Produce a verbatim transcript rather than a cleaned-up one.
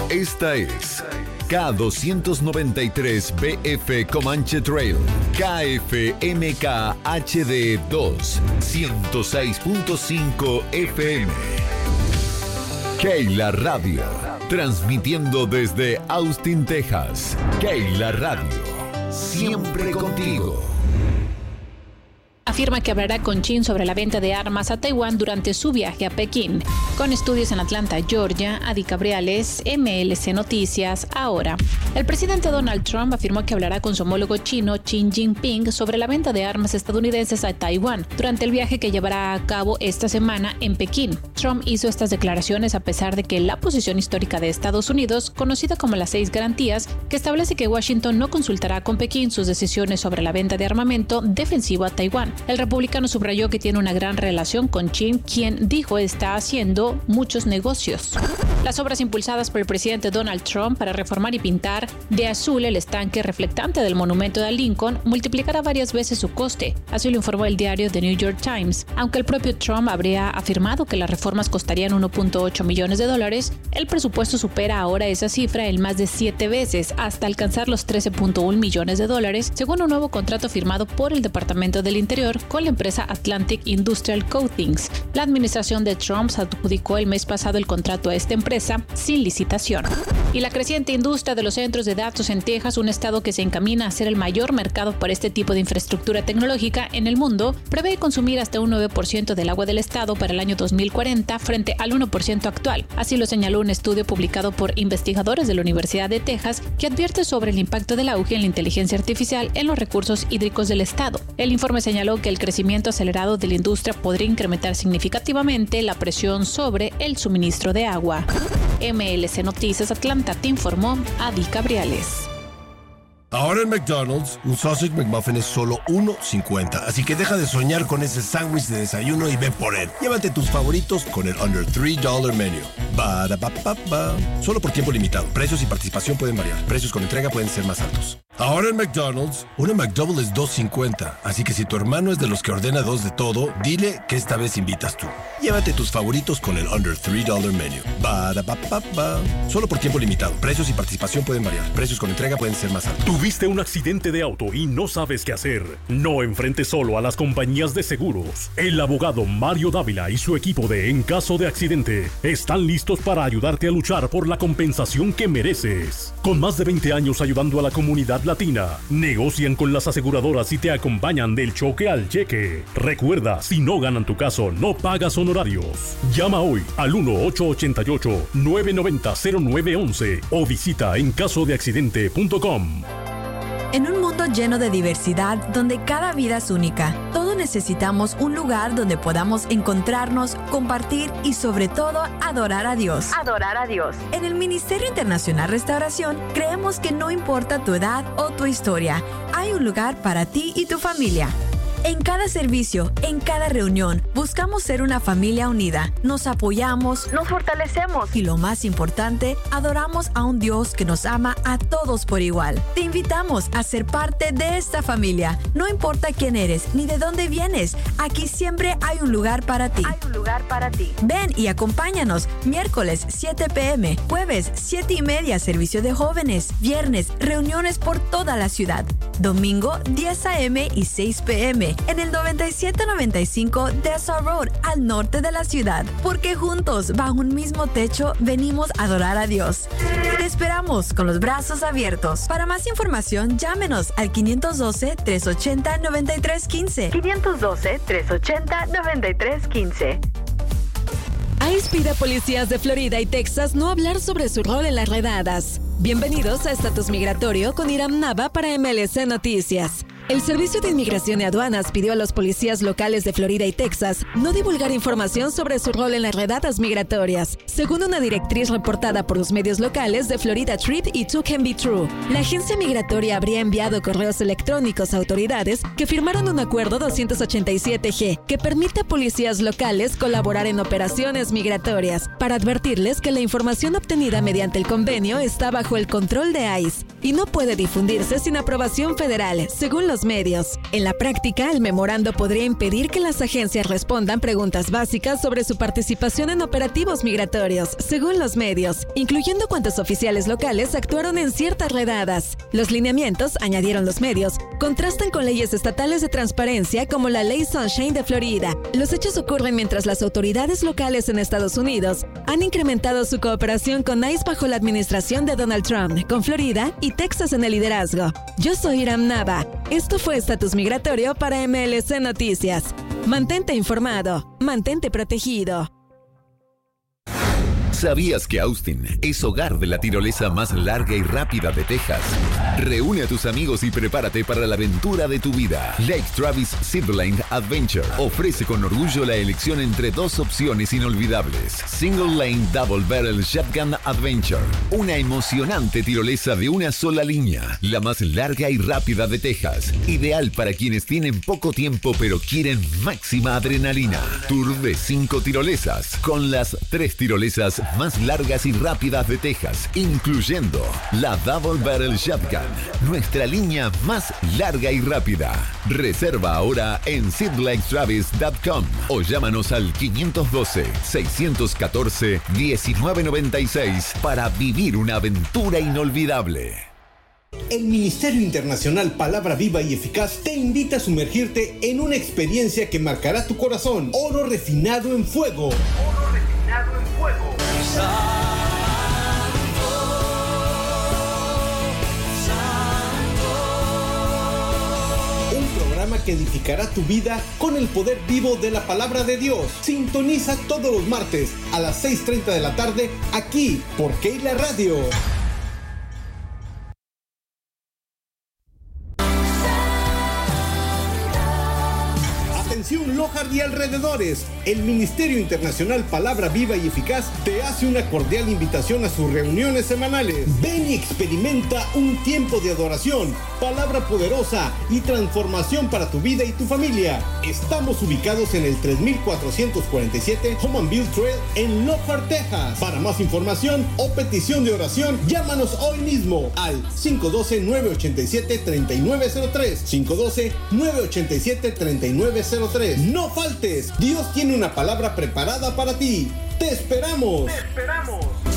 Esta es K doscientos noventa y tres B F Comanche Trail, K F M K H D dos, ciento seis punto cinco F M. Keila Radio, transmitiendo desde Austin, Texas. Keila Radio, siempre contigo. Afirma que hablará con China sobre la venta de armas a Taiwán durante su viaje a Pekín. Con estudios en Atlanta, Georgia, Adi Cabriales, M L C Noticias, ahora. El presidente Donald Trump afirmó que hablará con su homólogo chino Xi Jinping sobre la venta de armas estadounidenses a Taiwán durante el viaje que llevará a cabo esta semana en Pekín. Trump hizo estas declaraciones a pesar de que la posición histórica de Estados Unidos, conocida como las seis garantías, que establece que Washington no consultará con Pekín sus decisiones sobre la venta de armamento defensivo a Taiwán. El republicano subrayó que tiene una gran relación con Xi, quien dijo está haciendo muchos negocios. Las obras impulsadas por el presidente Donald Trump para reformar y pintar de azul el estanque reflectante del monumento de Lincoln multiplicará varias veces su coste, así lo informó el diario The New York Times. Aunque el propio Trump habría afirmado que las reformas costarían uno punto ocho millones de dólares, el presupuesto supera ahora esa cifra en más de siete veces, hasta alcanzar los trece punto uno millones de dólares, según un nuevo contrato firmado por el Departamento del Interior con la empresa Atlantic Industrial Coatings. La administración de Trump adjudicó el mes pasado el contrato a esta empresa sin licitación. Y la creciente industria de los centros de datos en Texas, un estado que se encamina a ser el mayor mercado para este tipo de infraestructura tecnológica en el mundo, prevé consumir hasta un nueve por ciento del agua del estado para el año dos mil cuarenta frente al uno por ciento actual. Así lo señaló un estudio publicado por investigadores de la Universidad de Texas que advierte sobre el impacto del auge en la inteligencia artificial en los recursos hídricos del estado. El informe señaló que el crecimiento acelerado de la industria podría incrementar significativamente la presión sobre el suministro de agua. M L C Noticias Atlanta te informó Adi Cabriales. Ahora en McDonald's, un Sausage McMuffin es solo uno cincuenta, así que deja de soñar con ese sándwich de desayuno y ve por él. Llévate tus favoritos con el Under tres dólares Menu. Ba-da-ba-ba-ba. Solo por tiempo limitado. Precios y participación pueden variar. Precios con entrega pueden ser más altos. Ahora en McDonald's, una McDouble es dos cincuenta, así que si tu hermano es de los que ordena dos de todo, dile que esta vez invitas tú. Llévate tus favoritos con el Under tres dólares Menu. Ba-da-ba-ba-ba. Solo por tiempo limitado. Precios y participación pueden variar. Precios con entrega pueden ser más altos. ¿Tuviste un accidente de auto y no sabes qué hacer? No enfrentes solo a las compañías de seguros. El abogado Mario Dávila y su equipo de En Caso de Accidente están listos para ayudarte a luchar por la compensación que mereces. Con más de veinte años ayudando a la comunidad latina, negocian con las aseguradoras y te acompañan del choque al cheque. Recuerda, si no ganan tu caso, no pagas honorarios. Llama hoy al uno ocho ocho ocho, nueve nueve cero, cero nueve uno uno o visita en caso de accidente punto com. En un mundo lleno de diversidad, donde cada vida es única, todos necesitamos un lugar donde podamos encontrarnos, compartir y sobre todo adorar a Dios. Adorar a Dios. En el Ministerio Internacional Restauración, creemos que no importa tu edad o tu historia, hay un lugar para ti y tu familia. En cada servicio, en cada reunión, buscamos ser una familia unida. Nos apoyamos, nos fortalecemos y lo más importante, adoramos a un Dios que nos ama a todos por igual. Te invitamos a ser parte de esta familia. No importa quién eres ni de dónde vienes, aquí siempre hay un lugar para ti. Hay un lugar para ti. Ven y acompáñanos. Miércoles siete p m, jueves siete y media servicio de jóvenes, viernes reuniones por toda la ciudad, domingo diez a m y seis p m en el noventa y siete noventa y cinco Dessau Road, al norte de la ciudad, porque juntos, bajo un mismo techo, venimos a adorar a Dios. Te esperamos con los brazos abiertos. Para más información, llámenos al quinientos doce, trescientos ochenta, noventa y tres quince. quinientos doce, trescientos ochenta, noventa y tres quince. ICE pide a policías de Florida y Texas no hablar sobre su rol en las redadas. Bienvenidos a Estatus Migratorio con Iram Nava para M L C Noticias. El Servicio de Inmigración y Aduanas pidió a los policías locales de Florida y Texas no divulgar información sobre su rol en las redadas migratorias, según una directriz reportada por los medios locales de Florida Trip y Too Can Be True. La agencia migratoria habría enviado correos electrónicos a autoridades que firmaron un acuerdo doscientos ochenta y siete G que permite a policías locales colaborar en operaciones migratorias para advertirles que la información obtenida mediante el convenio está bajo el control de ICE y no puede difundirse sin aprobación federal, según los los medios. En la práctica, el memorando podría impedir que las agencias respondan preguntas básicas sobre su participación en operativos migratorios, según los medios, incluyendo cuántos oficiales locales actuaron en ciertas redadas. Los lineamientos, añadieron los medios, contrastan con leyes estatales de transparencia como la Ley Sunshine de Florida. Los hechos ocurren mientras las autoridades locales en Estados Unidos han incrementado su cooperación con ICE bajo la administración de Donald Trump, con Florida y Texas en el liderazgo. Yo soy Iram Nava. Esto fue Estatus Migratorio para M L C Noticias. Mantente informado, mantente protegido. ¿Sabías que Austin es hogar de la tirolesa más larga y rápida de Texas? Reúne a tus amigos y prepárate para la aventura de tu vida. Lake Travis Zipline Adventure ofrece con orgullo la elección entre dos opciones inolvidables. Single Lane Double Barrel Shotgun Adventure, una emocionante tirolesa de una sola línea, la más larga y rápida de Texas, ideal para quienes tienen poco tiempo pero quieren máxima adrenalina. Tour de cinco tirolesas, con las tres tirolesas más largas y rápidas de Texas, incluyendo la Double Barrel Shotgun, nuestra línea más larga y rápida. Reserva ahora en zip lake travis punto com o llámanos al cinco uno dos, seis uno cuatro, uno nueve nueve seis para vivir una aventura inolvidable. El Ministerio Internacional Palabra Viva y Eficaz te invita a sumergirte en una experiencia que marcará tu corazón. Oro refinado en fuego. Oro refinado en fuego. Un programa que edificará tu vida con el poder vivo de la palabra de Dios. Sintoniza todos los martes a las seis treinta de la tarde aquí por Keila Radio. Lojard y alrededores, el Ministerio Internacional Palabra Viva y Eficaz te hace una cordial invitación a sus reuniones semanales. Ven y experimenta un tiempo de adoración, palabra poderosa y transformación para tu vida y tu familia. Estamos ubicados en el tres mil cuatrocientos cuarenta y siete Homanville Trail en Lojard, Texas. Para más información o petición de oración, llámanos hoy mismo al cinco uno dos, nueve ocho siete, tres nueve cero tres, cinco uno dos, nueve ocho siete, tres nueve cero tres. No faltes, Dios tiene una palabra preparada para ti. ¡Te esperamos! ¡Te esperamos!